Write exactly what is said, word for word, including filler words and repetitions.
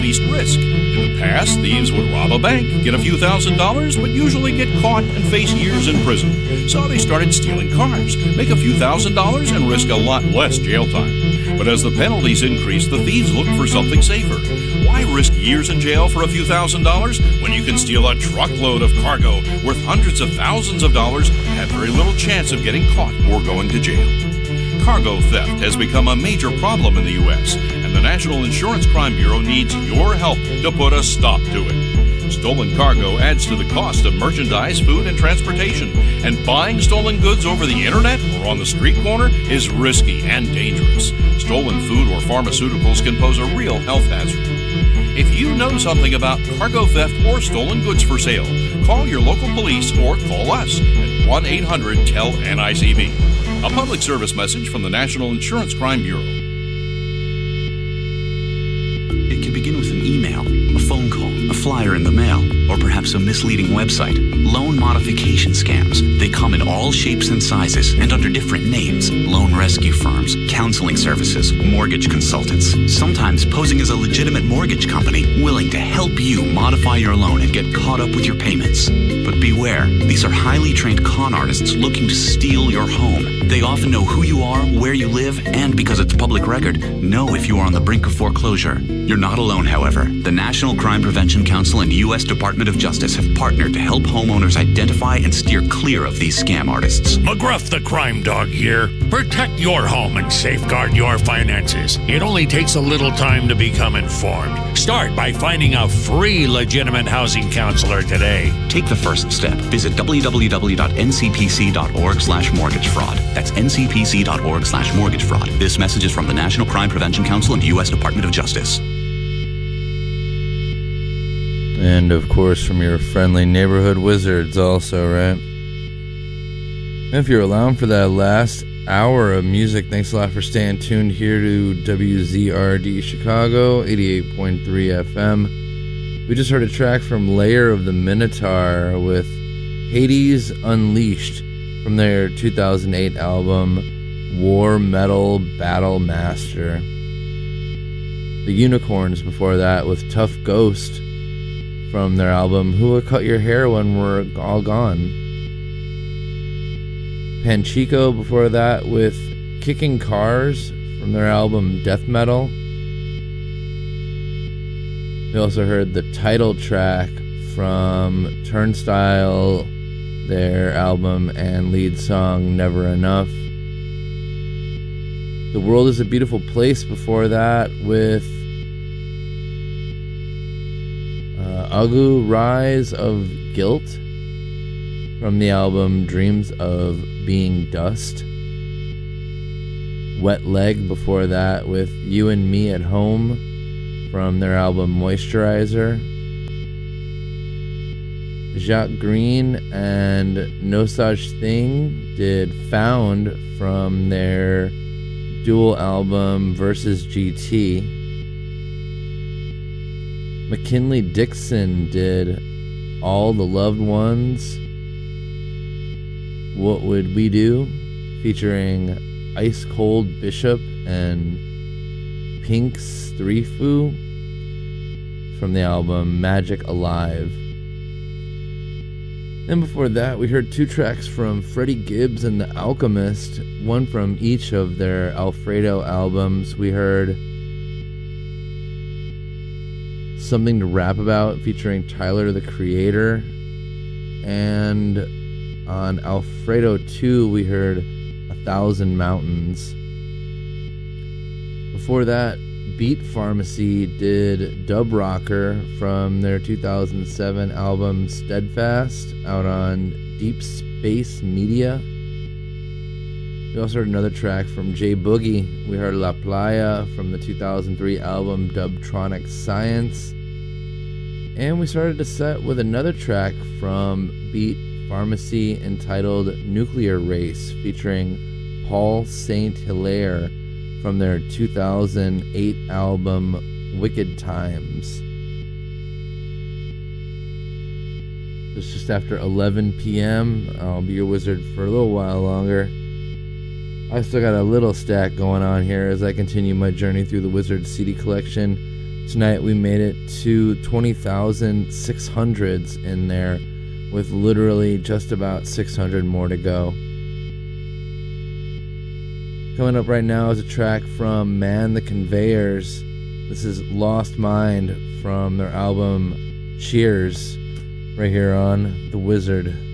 least risk. In the past, thieves would rob a bank, get a few thousand dollars, but usually get caught and face years in prison. So they started stealing cars, make a few thousand dollars, and risk a lot less jail time. But as the penalties increased, the thieves looked for something safer. Why risk years in jail for a few thousand dollars when you can steal a truckload of cargo worth hundreds of thousands of dollars and have very little chance of getting caught or going to jail? Cargo theft has become a major problem in the U S, and the National Insurance Crime Bureau needs your help to put a stop to it. Stolen cargo adds to the cost of merchandise, food, and transportation, and buying stolen goods over the internet or on the street corner is risky and dangerous. Stolen food or pharmaceuticals can pose a real health hazard. If you know something about cargo theft or stolen goods for sale, call your local police or call us at one eight hundred T E L N I C B. A public service message from the National Insurance Crime Bureau. It can begin with an email, a phone call, a flyer in the mail, or perhaps a misleading website. Loan modification scams. They come in all shapes and sizes and under different names. Loan rescue firms, counseling services, mortgage consultants, sometimes posing as a legitimate mortgage company willing to help you modify your loan and get caught up with your payments. But beware, these are highly trained con artists looking to steal your home. They often know who you are, where you live, and because it's public record, know if you are on the brink of foreclosure. You're not alone, however. The National Crime Prevention Council and U S Department of Justice have partnered to help homeowners identify and steer clear of these scam artists. McGruff the Crime Dog here. Protect your home and safeguard your finances. It only takes a little time to become informed. Start by finding a free legitimate housing counselor today. Take the first step. Visit w w w dot n c p c dot org slash mortgage fraud. That's n c p c dot org slash mortgage fraud. This message is from the National Crime Prevention Council and U S Department of Justice. And, of course, from your friendly neighborhood wizards also, right? And if you're allowing for that last hour of music, thanks a lot for staying tuned here to W Z R D Chicago, eighty-eight point three F M. We just heard a track from Layer of the Minotaur with Hades Unleashed from their two thousand eight album War Metal Battle Master. The Unicorns before that with Tough Ghost from their album Who Will Cut Your Hair When We're All Gone. Panchico before that with Kicking Cars from their album Death Metal. We also heard the title track from Turnstile, their album and lead song Never Enough. The World is a Beautiful Place before that with Uh, Agu Rise of Guilt from the album Dreams of Being Dust. Wet Leg before that with You and Me at Home from their album Moisturizer. Jacques Green and No Such Thing did Found from their dual album Versus G T. McKinley Dixon did All the Loved Ones. What Would We Do? Featuring Ice Cold Bishop and Pink's Three Foo from the album Magic Alive. Then before that, we heard two tracks from Freddie Gibbs and The Alchemist, one from each of their Alfredo albums. We heard Something to Rap About featuring Tyler the Creator, and on Alfredo two we heard A Thousand Mountains. Before that, Beat Pharmacy did Dub Rocker from their two thousand seven album Steadfast out on Deep Space Media. We also heard another track from J Boogie. We heard La Playa from the two thousand three album Dubtronic Science. And we started the set with another track from Beat Pharmacy entitled Nuclear Race featuring Paul Saint Hilaire from their two thousand eight album Wicked Times. It's just after eleven p.m. I'll be your wizard for a little while longer. I still got a little stack going on here as I continue my journey through the Wizard C D collection. Tonight we made it to twenty thousand six hundreds in there, with literally just about six hundred more to go. Coming up right now is a track from Man the Conveyors. This is Lost Mind from their album Cheers, right here on The Wizard.